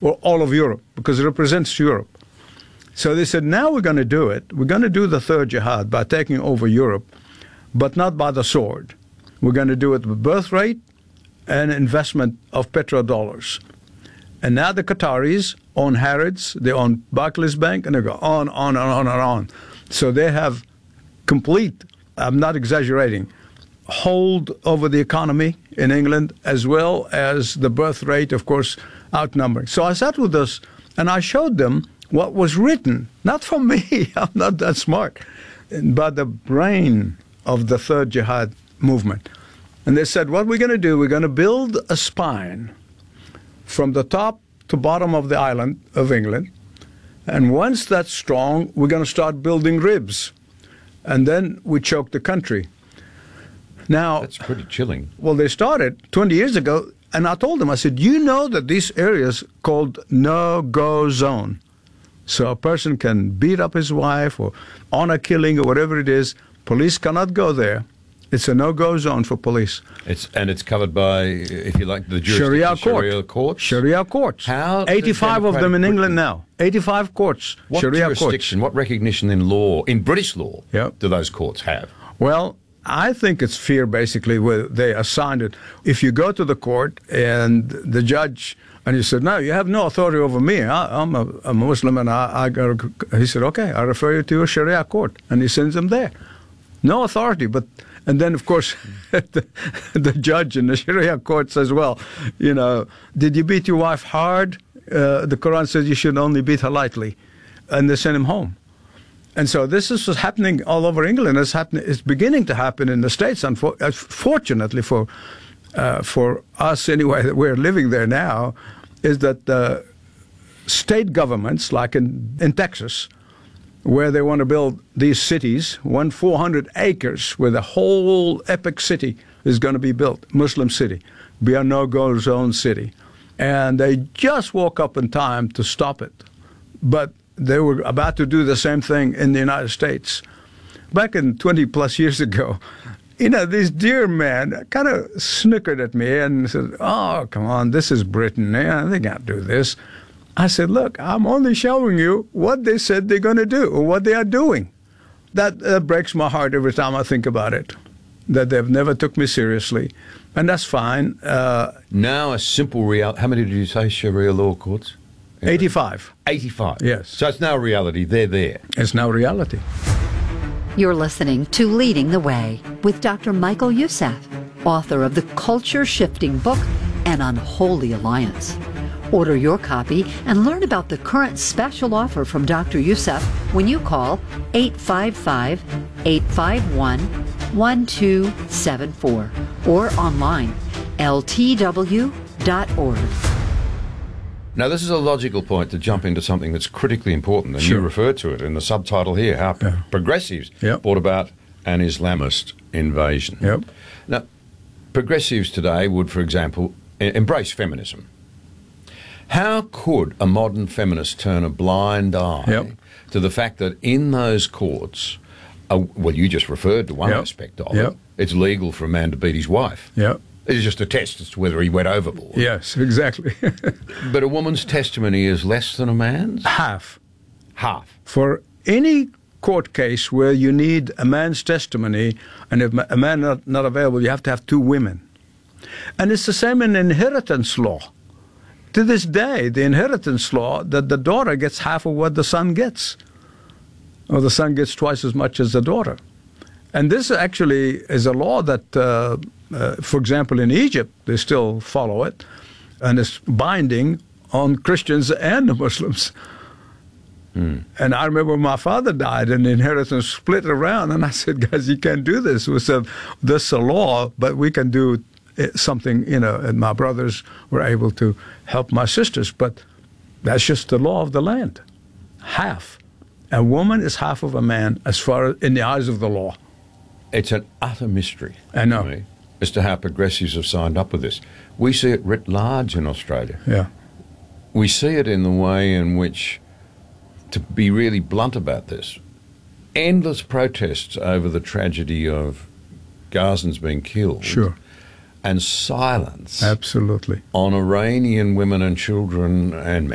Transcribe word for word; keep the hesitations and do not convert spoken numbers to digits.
or all of Europe, because it represents Europe. So they said, now we're going to do it. We're going to do the third jihad by taking over Europe, but not by the sword. We're going to do it with birth rate and investment of petrodollars. And now the Qataris own Harrods, they own Barclays Bank, and they go on, on, and on, and on. So they have complete, I'm not exaggerating, hold over the economy in England, as well as the birth rate, of course, outnumbering. So I sat with us, and I showed them what was written, not from me, I'm not that smart, but the brain of the third jihad movement. And they said, what we're going to do, we're going to build a spine from the top to bottom of the island of England. And once that's strong, we're going to start building ribs. And then we choke the country. Now, that's pretty chilling. Well, they started twenty years ago, and I told them, I said, you know that these areas called no-go zone. So a person can beat up his wife or honor killing or whatever it is. Police cannot go there. It's a no-go zone for police. It's and it's covered by, if you like, the Sharia court. Sharia courts. Sharia courts. How? eighty-five of them in England now. eighty-five courts. What Sharia jurisdiction? courts. What recognition in law, in British law, yep. do those courts have? Well, I think it's fear, basically, where they assigned it. If you go to the court and the judge, and you said, no, you have no authority over me. I, I'm a, a Muslim, and I, I got. He said, okay, I refer you to a Sharia court, and he sends them there. No authority, but. And then, of course, the, the judge in the Sharia court says, well, you know, did you beat your wife hard? Uh, the Quran says you should only beat her lightly. And they send him home. And so this is what's happening all over England. It's, happening, it's beginning to happen in the States, unfortunately for, uh, for us anyway, that we're living there now, is that the state governments, like in, in Texas, where they want to build these cities, one four hundred acres where the whole epic city is going to be built, Muslim city, be a no-go zone city. And they just woke up in time to stop it. But they were about to do the same thing in the United States. Back in twenty plus years ago, you know, this dear man kind of snickered at me and said, oh, come on, this is Britain. Yeah, they can't do this. I said, look, I'm only showing you what they said they're going to do or what they are doing. That uh, breaks my heart every time I think about it, that they've never took me seriously. And that's fine. Uh, now a simple reality. How many did you say Sharia law courts? eighty-five. eighty-five? Yes. So it's now a reality. They're there. It's now reality. You're listening to Leading the Way with Doctor Michael Youssef, author of the culture-shifting book, An Unholy Alliance. Order your copy and learn about the current special offer from Doctor Youssef when you call eight five five, eight five one, one two seven four or online, L T W dot org. Now, this is a logical point to jump into something that's critically important, and sure. you refer to it in the subtitle here, how yeah. progressives yep. brought about an Islamist invasion. Yep. Now, progressives today would, for example, e- embrace feminism. How could a modern feminist turn a blind eye yep. to the fact that in those courts, uh, well, you just referred to one yep. aspect of yep. it, it's legal for a man to beat his wife. Yep. It's just a test as to whether he went overboard. Yes, exactly. But a woman's testimony is less than a man's? Half. Half. For any court case where you need a man's testimony, and if a man not, not available, you have to have two women. And it's the same in inheritance law. To this day, the inheritance law, that the daughter gets half of what the son gets, or the son gets twice as much as the daughter. And this actually is a law that, uh, uh, for example, in Egypt, they still follow it, and it's binding on Christians and Muslims. Mm. And I remember when my father died and the inheritance split around, and I said, guys, you can't do this. We said, this is a law, but we can do something, you know, and my brothers were able to help my sisters, but that's just the law of the land. Half. A woman is half of a man as far as in the eyes of the law. It's an utter mystery. I know. To me, as to how progressives have signed up with this. We see it writ large in Australia. Yeah. We see it in the way in which, to be really blunt about this, endless protests over the tragedy of Gazans being killed. Sure. And silence. Absolutely. On Iranian women and children and